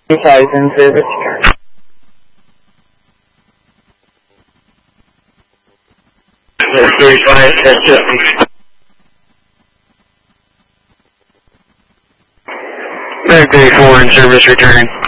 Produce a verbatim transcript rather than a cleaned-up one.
Five in service. thirty-five, that's it. Mercury four in service returning.